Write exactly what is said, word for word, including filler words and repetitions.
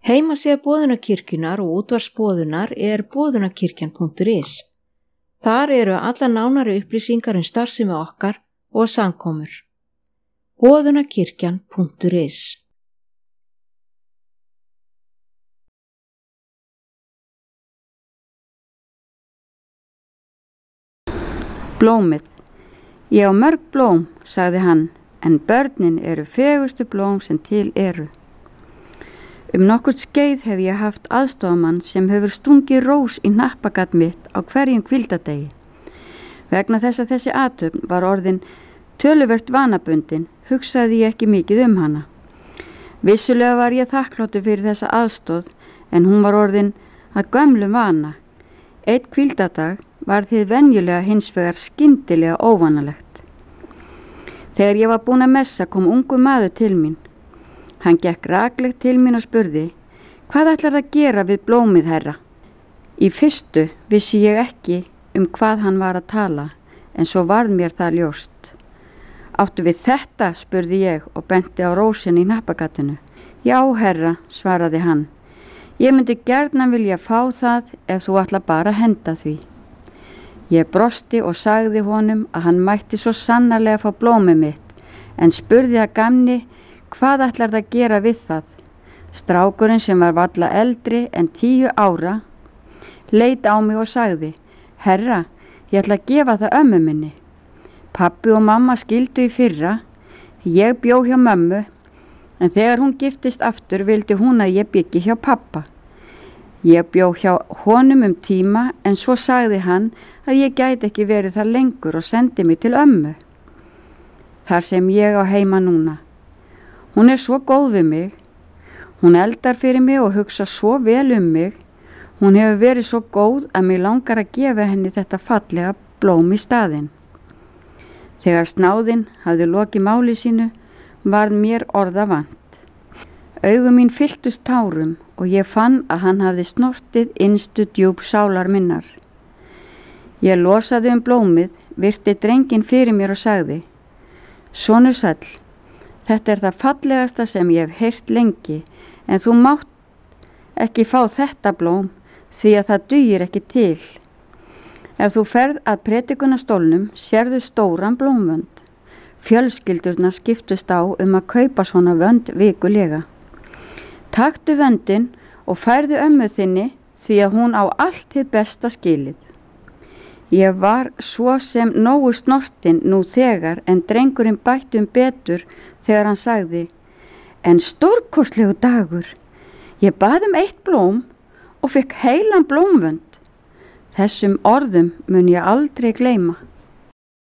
Heimasíða Boðunarkirkjunnar og útvarpsboðunar er boðunarkirkjan punktur is. Þar eru alla nánari upplýsingar um starfsemi okkar og samkomur. boðunarkirkjan punktur is. Blómið. Ég á mörg blóm, sagði hann, en börnin eru fegustu blóm sem til eru. Um nokkurt skeið hef ég haft aðstofamann sem hefur stungið rós í hnappagat mitt á hverjum hvíldardegi. Vegna þess að þessi athöfn var orðin töluvert vanabundin, hugsaði ég ekki mikið um hana. Vissulega var ég þakkláttur fyrir þessa aðstoð, en hún var orðin að gömlum vana. Einn hvíldardag var þið venjulega hins vegar skyndilega óvanalegt. Þegar ég var búin að messa kom ungur maður til mín. Hann gekk raklegt til mín og spurði, hvað ætlar það að gera við blómið, herra? Í fyrstu vissi ég ekki um hvað hann var að tala, en svo varð mér það ljóst. Áttu við þetta, spurði ég og benti á rósin í hnappagatinu. Já, herra, svaraði hann. Ég myndi gjarnan vilja fá það ef þú ætla bara að henda því. Ég brosti og sagði honum að hann mætti svo sannarlega fá blómið mitt, en spurði að gamni, hvað ætlar það að gera við það? Strákurinn sem var varla eldri en tíu ára leit á mig og sagði, herra, ég ætla að gefa það ömmu minni. Pabbi og mamma skildu í fyrra, ég bjó hjá mömmu, en þegar hún giftist aftur vildi hún að ég byggi hjá pappa. Ég bjó hjá honum um tíma, en svo sagði hann að ég gæti ekki verið þar lengur og sendi mig til ömmu. Þar sem ég á heima núna. Hún er svo góð við mig, hún eldar fyrir mig og hugsa svo vel um mig, hún hefur verið svo góð að mig langar að gefa henni þetta fallega blóm í staðinn. Þegar snáðinn hafði lokið máli sínu, varð mér orða vant. Augu mín fylltust tárum og ég fann að hann hafði snortið innstu djúp sálar minnar. Ég losaði um blómið, virti drenginn fyrir mér og sagði, sonur sæll, þetta er það fallegasta sem ég hef heyrt lengi, en þú mátt ekki fá þetta blóm því að það dugir ekki til. Ef þú ferð að predikunarstólnum sérðu stóran blómvönd. Fjölskyldurnar skiptust á um að kaupa svona vönd vikulega. Taktu vöndin og færðu ömmu þinni því að hún á allt hið besta skilið. Ég var svo sem nógu snortin nú þegar, en drengurinn bætti um betur þegar hann sagði, en stórkostlegu dagur, ég bað um eitt blóm og fekk heilan blómvönd. Þessum orðum mun ég aldrei gleyma.